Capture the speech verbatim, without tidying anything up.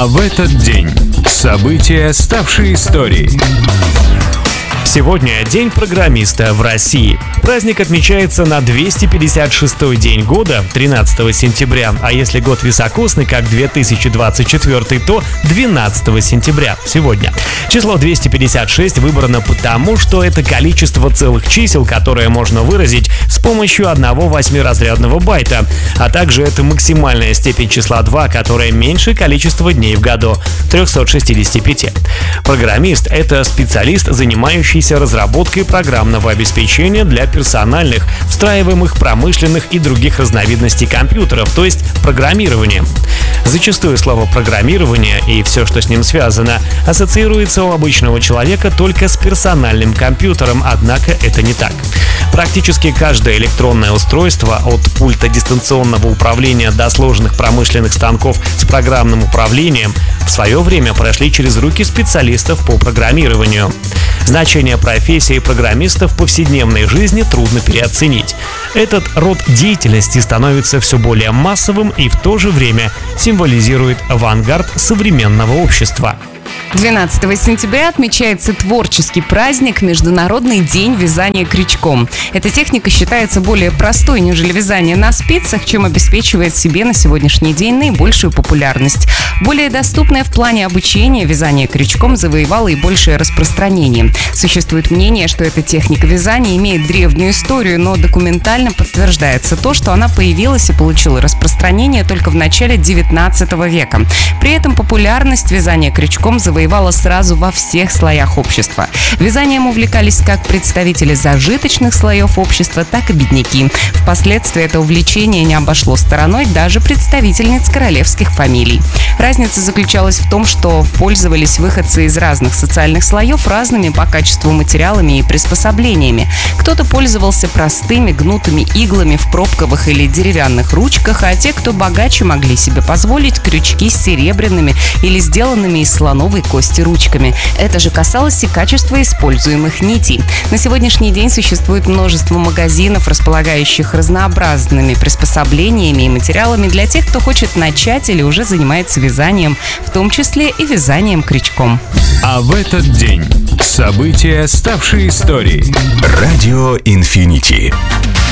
А в этот день события, ставшие историей. Сегодня День программиста в России. Праздник отмечается на двести пятьдесят шестой день года, тринадцатого сентября, а если год високосный, как две тысячи двадцать четвёртый, то двенадцатого сентября, сегодня. Число двести пятьдесят шесть выбрано потому, что это количество целых чисел, которое можно выразить с помощью одного восьмиразрядного байта, а также это максимальная степень числа два, которая меньше количества дней в году – триста шестьдесят пять. Программист – это специалист, занимающийся разработкой программного обеспечения для персональных, встраиваемых промышленных и других разновидностей компьютеров, то есть программированием. Зачастую слово «программирование» и все, что с ним связано, ассоциируется у обычного человека только с персональным компьютером, однако это не так. Практически каждое электронное устройство, от пульта дистанционного управления до сложных промышленных станков с программным управлением, в свое время прошли через руки специалистов по программированию. Значение профессии программиста в повседневной жизни трудно переоценить. Этот род деятельности становится все более массовым и в то же время символизирует авангард современного общества. двенадцатого сентября отмечается творческий праздник — Международный день вязания крючком. Эта техника считается более простой, нежели вязание на спицах, чем обеспечивает себе на сегодняшний день наибольшую популярность. Более доступное в плане обучения вязание крючком завоевало и большее распространение. Существует мнение, что эта техника вязания имеет древнюю историю, но документально подтверждается то, что она появилась и получила распространение только в начале девятнадцатого века. При этом популярность вязания крючком завоевала сразу во всех слоях общества. Вязанием увлекались как представители зажиточных слоев общества, так и бедняки. Впоследствии это увлечение не обошло стороной даже представительниц королевских фамилий. Разница заключалась в том, что пользовались выходцы из разных социальных слоев разными по качеству материалами и приспособлениями. Кто-то пользовался простыми гнутыми иглами в пробковых или деревянных ручках, а те, кто богаче, могли себе позволить крючки с серебряными или сделанными из слоновой кости ручками. Это же касалось и качества используемых нитей. На сегодняшний день существует множество магазинов, располагающих разнообразными приспособлениями и материалами для тех, кто хочет начать или уже занимается вязанием, в том числе и вязанием крючком. А в этот день события, ставшие историей. Радио Инфинити.